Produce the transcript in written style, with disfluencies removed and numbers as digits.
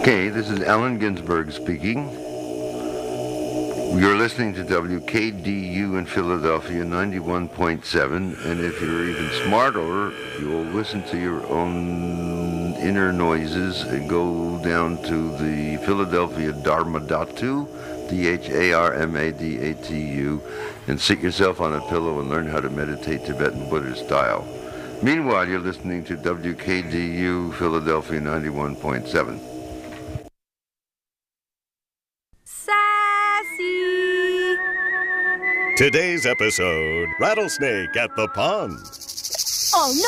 Okay, this is Allen Ginsberg speaking. You're listening to WKDU in Philadelphia, 91.7, and if you're even smarter, you'll listen to your own inner noises and go down to the Philadelphia Dharmadhatu, Dharmadatu, and sit yourself on a pillow and learn how to meditate Tibetan Buddhist style. Meanwhile, you're listening to WKDU Philadelphia 91.7. Sassy. Today's episode, Rattlesnake at the Pond. Oh, no.